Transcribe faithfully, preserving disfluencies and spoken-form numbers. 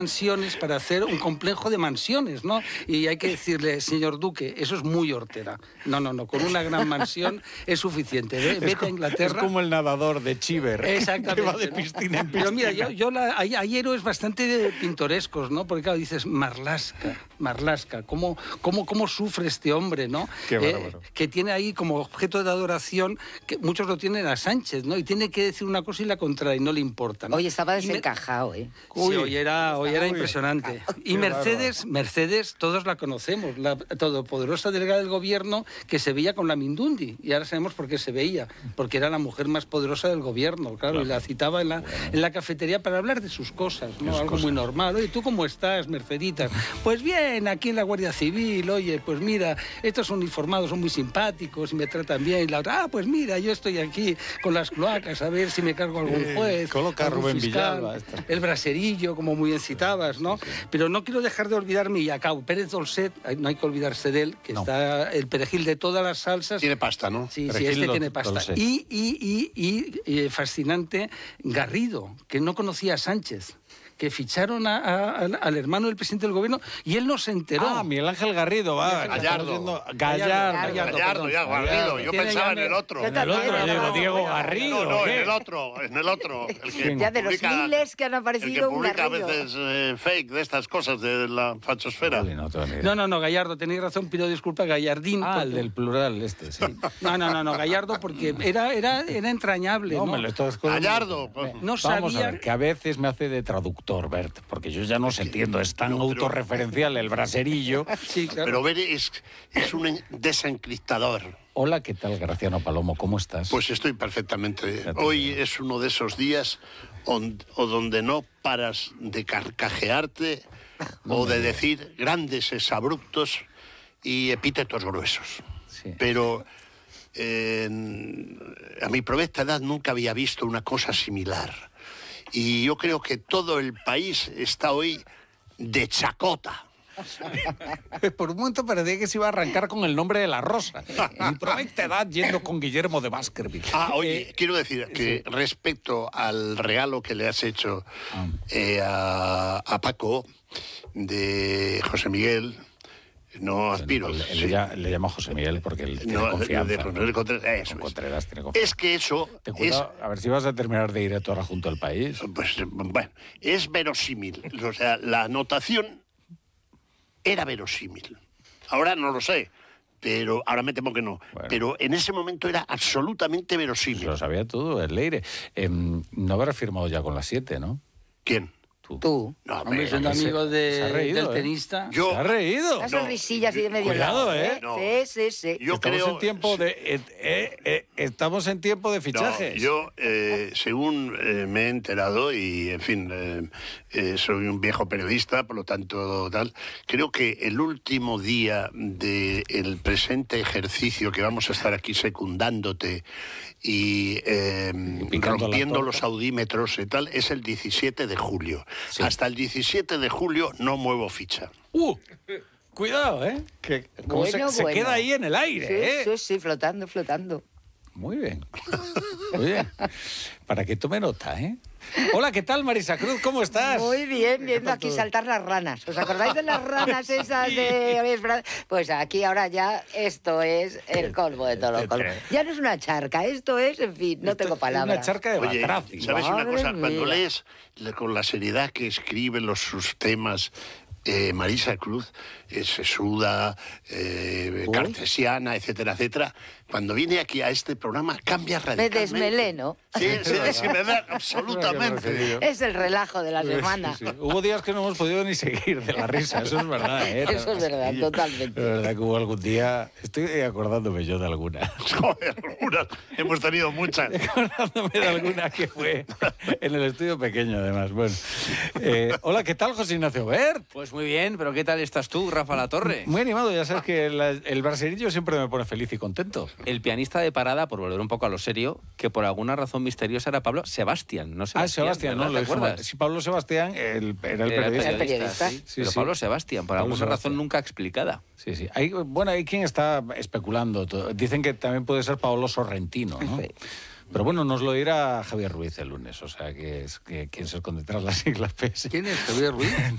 mansiones para hacer un complejo de mansiones, ¿no? Y hay que decirle, señor Duque, eso es muy hortera. No, no, no, con una gran mansión es suficiente. Ve, vete como, a Inglaterra. Es como el nadador de Chiver. Exactamente. Que va de piscina en piscina. Pero mira, yo, yo la, hay, hay héroes bastante pintorescos, ¿no? Porque claro, dices, Marlaska, Marlaska, ¿cómo, cómo, cómo sufre este hombre, ¿no? Qué eh, bárbaro. Que tiene ahí como objeto de adoración, que muchos lo tienen a Sánchez, ¿no? Y tiene que decir una cosa y la contraria, y no le importa, ¿no? Hoy estaba Y me- desencajado, ¿eh? Sí, hoy era, hoy era Uy. impresionante. Y Qué Mercedes, bárbaro. Mercedes, todos la conocemos, la todopoderosa delegada del gobierno que se veía con la Mindundi. Y ahora sabemos por qué se veía, porque era la mujer más poderosa del gobierno, claro, Claro. y la citaba en la, en la cafetería para hablar de sus cosas, ¿no? sus Algo cosas. muy normal. Oye, ¿tú cómo estás, Mercedita? Pues bien, aquí en la Guardia Civil, oye, pues mira, estos uniformados son muy simpáticos y me tratan bien. Y la otra, ah, pues mira, yo estoy aquí con las cloacas a ver si me cargo algún Eh, juez, coloca a algún Rubén fiscal, Villalba, esta. el braserillo, como muy bien citabas, ¿no? Pero no quiero dejar de olvidarme, y acabo, Pérez Dolcet, no hay que olvidarse de él, que No. está el perejil de todas las salsas. Tiene pasta, ¿no? Sí, sí, Perejil este Dol- tiene pasta. Dolcet. Y, y, y, y, eh, fascinante, Garrido, que no conocía a Sánchez, que ficharon a- a- al, al hermano del presidente del gobierno y él no se enteró. Ah, Miguel Ángel Garrido, va. Gallardo. que estamos viendo- Gallardo, Gallardo. Gallardo. Gallardo, ya, perdón. Garrido. Yo Tiene pensaba ya en el me- otro. Yo En el otro, también, digo, no, Diego no, Garrido. No, no, ¿qué? en el otro, en el otro. El que Ya de los publica- miles que han El aparecido, que un publica a Garrido. veces eh, fake de estas cosas de la fachosfera. Uy, no tengo ni idea. No, no, no, Gallardo, tenéis razón, pido disculpas, Gallardín. Ah, el porque- del plural este, sí. No, no, no, no, Gallardo, porque era, era, era entrañable, No, ¿no? me lo estás colando. Gallardo. pues, No Vamos a sabía- ver, que a veces me hace de traductor, Bert, porque yo ya no se entiendo, es tan No, pero- autorreferencial el braserillo. Sí, claro. Pero ver es, es un en- desencriptador. Hola, ¿qué tal, Graciano Palomo? ¿Cómo estás? Pues estoy perfectamente. Ya te Hoy veo. es uno de esos días on- o donde no paras de carcajearte o de decir grandes exabruptos y epítetos gruesos. Sí. Pero eh, a mi provesta edad nunca había visto una cosa similar. Y yo creo que todo el país está hoy de chacota. Por un momento parecía que se iba a arrancar con el nombre de la rosa. Mi provecta edad yendo con Guillermo de Baskerville. Ah, oye, Eh, quiero decir que respecto al regalo que le has hecho Ah. eh, a, a Paco de José Miguel, no aspiro. le, sí. le llama, le llama José Miguel porque él tiene No, confianza. de José Miguel Contreras, Con eso es. Contreras tiene confianza. Es que eso Ten es, cuidado, a ver si vas a terminar de ir a Torra junto al país. pues, bueno, es verosímil. O sea, la anotación era verosímil. Ahora no lo sé, pero ahora me temo que no. Bueno. Pero en ese momento era absolutamente verosímil. Lo sabía todo, el Leire. Em, no habrás firmado ya con las siete, ¿no? ¿Quién? Tú. Tú. No, Hombre, hombre, siendo se- amigo de- se ha reído, del ¿eh? tenista. yo, ¿Se ha reído? Una No. sonrisilla así de medio Cuidado, lado, ¿eh? No. Sí, sí, sí. yo estamos creo... en tiempo de eh, eh, eh, estamos en tiempo de fichajes. No, yo, eh, según eh, me he enterado, y en fin, eh, eh, soy un viejo periodista, por lo tanto, tal, creo que el último día del presente ejercicio que vamos a estar aquí secundándote y eh, picando la rompiendo torta. los audímetros y tal, es el diecisiete de julio. Sí. Hasta el diecisiete de julio no muevo ficha. ¡Uh! Cuidado, ¿eh? Que como Bueno, se, se bueno. queda ahí en el aire, Sí, ¿eh? sí, sí, flotando, flotando. Muy bien. Muy bien. Para que tome nota, ¿eh? Hola, ¿qué tal, Marisa Cruz? ¿Cómo estás? Muy bien, ¿Qué viendo tal aquí todo? saltar las ranas. ¿Os acordáis de las ranas esas de... Pues aquí ahora ya esto es el colmo de todo colmo. Ya no es una charca, esto es, en fin, no Esto tengo es palabras. Una charca de Oye, Batraci. ¿sabes una Madre cosa? Cuando mía. lees le- con la seriedad que escribe los, sus temas eh, Marisa Cruz, eh, sesuda, eh, Uy. cartesiana, etcétera, etcétera, cuando viene aquí a este programa cambia Me radicalmente. desmeleno. Sí, sí, sí, me da Qué absolutamente. refería. Es el relajo de la semana. Sí, sí. Hubo días que no hemos podido ni seguir de la risa, eso es verdad, ¿eh? Eso es verdad, totalmente. Es verdad que hubo algún día, estoy acordándome yo de alguna, Joder, algunas. Hemos tenido muchas. acordándome de alguna que fue en el estudio pequeño, además. Bueno, eh, hola, ¿qué tal, José Ignacio Bert? Pues muy bien, pero ¿qué tal estás tú, Rafa La Torre? Muy animado, ya sabes que la- el braserillo siempre me pone feliz y contento. El pianista de parada, por volver un poco a lo serio, que por alguna razón misteriosa era Pablo Sebastián, no Ah, Sebastián. Sebastián, ¿no? ¿verdad? Lo ¿Te hizo acuerdas? mal. Sí, Pablo Sebastián el- era el Era periodista. El periodista. sí. Sí, Pero sí. Pablo Sebastián, por Pablo alguna Sebastián. razón nunca explicada. Sí, sí. Hay, bueno, hay quien está especulando. todo. Dicen que también puede ser Paolo Sorrentino, ¿no? Sí. Pero bueno, nos lo dirá Javier Ruiz el lunes, o sea, que es que quien se esconde tras las siglas P S. ¿Quién es Javier Ruiz?